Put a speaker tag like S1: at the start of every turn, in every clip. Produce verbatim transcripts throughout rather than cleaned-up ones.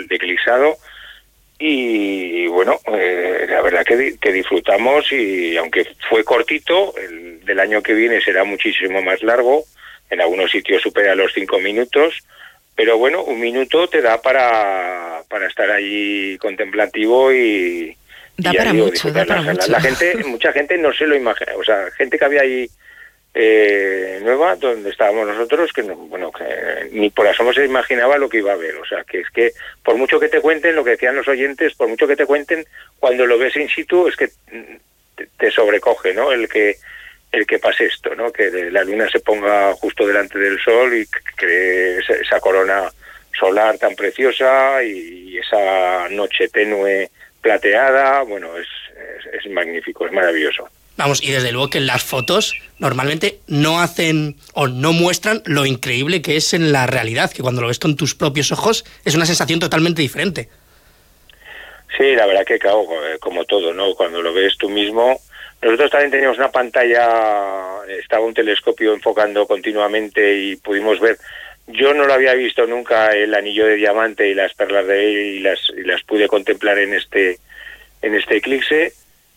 S1: del eclipsado. Y bueno, eh, la verdad que, que disfrutamos, y aunque fue cortito, el del año que viene será muchísimo más largo, en algunos sitios supera los cinco minutos, pero bueno, un minuto te da para, para estar allí contemplativo y...
S2: Da
S1: y
S2: para
S1: digo,
S2: mucho, da para
S1: la,
S2: mucho.
S1: La gente, mucha gente no se lo imagina, o sea, gente que había ahí eh, nueva, donde estábamos nosotros, que no, bueno, que ni por asomo se imaginaba lo que iba a ver, o sea, que es que por mucho que te cuenten, lo que decían los oyentes, por mucho que te cuenten, cuando lo ves in situ es que te, te sobrecoge, ¿no? El que el que pase esto, ¿no? Que la luna se ponga justo delante del sol y que esa, esa corona solar tan preciosa y esa noche tenue plateada, bueno, es, es, es magnífico, es maravilloso.
S3: Vamos, y desde luego que las fotos normalmente no hacen o no muestran lo increíble que es en la realidad, que cuando lo ves con tus propios ojos es una sensación totalmente diferente.
S1: Sí, la verdad que, claro, como todo, ¿no? Cuando lo ves tú mismo... Nosotros también teníamos una pantalla, estaba un telescopio enfocando continuamente y pudimos ver... Yo no lo había visto nunca, el anillo de diamante y las perlas de él, y las y las pude contemplar en este en este eclipse.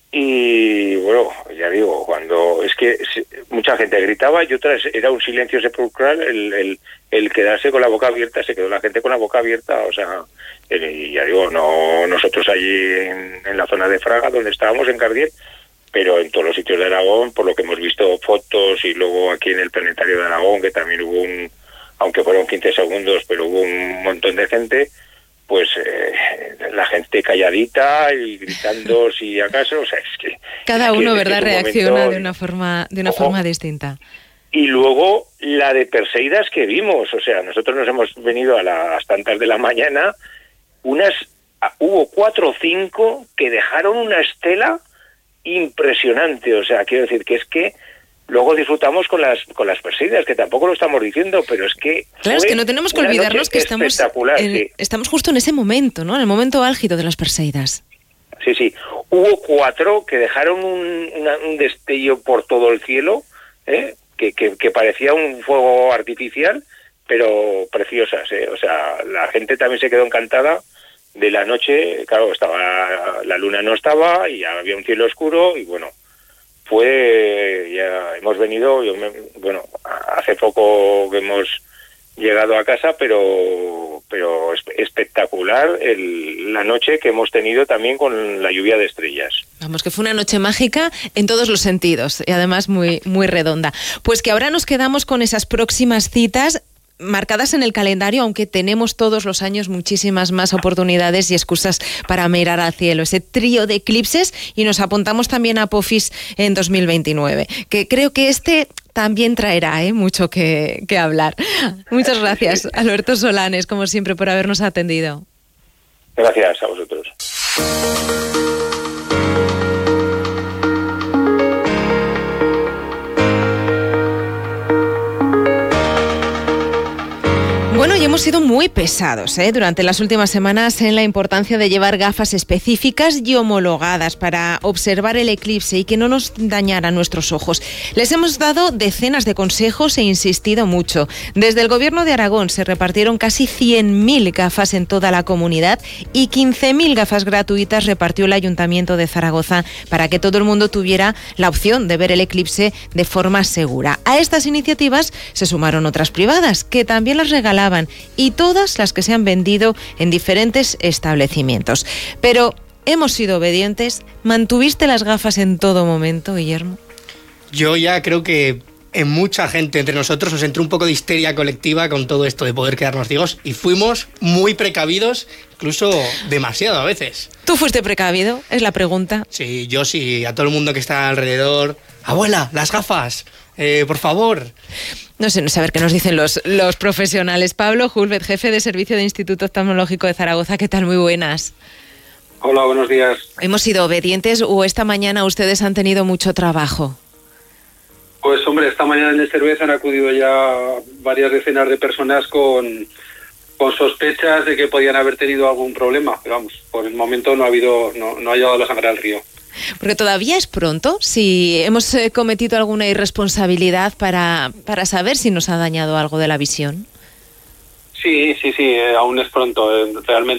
S1: Y bueno, ya digo, cuando es que mucha gente gritaba y otras era un silencio sepulcral, el, el, el quedarse con la boca abierta, se quedó la gente con la boca abierta, o sea, y ya digo, no nosotros allí en, en la zona de Fraga, donde estábamos en Cardiel, pero en todos los sitios de Aragón, por lo que hemos visto fotos, y luego aquí en el Planetario de Aragón, que también hubo un, aunque fueron quince segundos, pero hubo un montón de gente, pues eh, la gente calladita y gritando si acaso, o sea, es que...
S2: Cada uno,
S1: que,
S2: ¿verdad?,
S1: es que
S2: reacciona
S1: momento,
S2: de una forma de una
S1: ojo,
S2: forma distinta.
S1: Y luego la de Perseidas que vimos, o sea, nosotros nos hemos venido a las tantas de la mañana, unas hubo cuatro o cinco que dejaron una estela impresionante, o sea, quiero decir que es que luego disfrutamos con las con las Perseidas, que tampoco lo estamos diciendo, pero es que...
S2: Claro, es que no tenemos que olvidarnos que estamos en,
S1: sí.
S2: estamos justo en ese momento, ¿no? En el momento álgido de las Perseidas.
S1: Sí, sí. Hubo cuatro que dejaron un, una, un destello por todo el cielo, ¿eh? que, que, que parecía un fuego artificial, pero preciosas, ¿eh? O sea, la gente también se quedó encantada de la noche. Claro, estaba la luna no estaba y había un cielo oscuro y bueno... Fue, ya hemos venido, yo me, bueno, hace poco que hemos llegado a casa, pero pero espectacular el, la noche que hemos tenido también con la lluvia de estrellas.
S2: Vamos, que fue una noche mágica en todos los sentidos y además muy, muy redonda. Pues que ahora nos quedamos con esas próximas citas marcadas en el calendario, aunque tenemos todos los años muchísimas más oportunidades y excusas para mirar al cielo. Ese trío de eclipses, y nos apuntamos también a Apophis en dos mil veintinueve, que creo que este también traerá ¿eh? mucho que, que hablar. Muchas gracias, Alberto Solanes, como siempre, por habernos atendido.
S1: Gracias a vosotros.
S2: Bueno, y hemos sido muy pesados ¿eh? durante las últimas semanas en la importancia de llevar gafas específicas y homologadas para observar el eclipse y que no nos dañara nuestros ojos. Les hemos dado decenas de consejos e insistido mucho. Desde el Gobierno de Aragón se repartieron casi cien mil gafas en toda la comunidad y quince mil gafas gratuitas repartió el Ayuntamiento de Zaragoza para que todo el mundo tuviera la opción de ver el eclipse de forma segura. A estas iniciativas se sumaron otras privadas que también las regalaban, y todas las que se han vendido en diferentes establecimientos. Pero hemos sido obedientes. ¿Mantuviste las gafas en todo momento, Guillermo?
S3: Yo ya creo que en mucha gente entre nosotros nos entró un poco de histeria colectiva con todo esto de poder quedarnos ciegos y fuimos muy precavidos, incluso demasiado a veces.
S2: ¿Tú fuiste precavido? Es la pregunta.
S3: Sí, yo sí, a todo el mundo que está alrededor. Abuela, las gafas, eh, por favor.
S2: No sé, no sé, a ver qué nos dicen los, los profesionales. Pablo Hulbert, jefe de servicio de Instituto Oftalmológico de Zaragoza, ¿qué tal? Muy buenas.
S4: Hola, buenos días.
S2: ¿Hemos sido obedientes o esta mañana ustedes han tenido mucho trabajo?
S4: Pues hombre, esta mañana en el Cerveza han acudido ya varias decenas de personas con, con sospechas de que podían haber tenido algún problema. Pero vamos, por el momento no ha habido, no, no ha llegado la sangre al río.
S2: Porque todavía es pronto, si hemos eh, cometido alguna irresponsabilidad para, para saber si nos ha dañado algo de la visión.
S4: Sí, sí, sí, eh, aún es pronto. Eh, realmente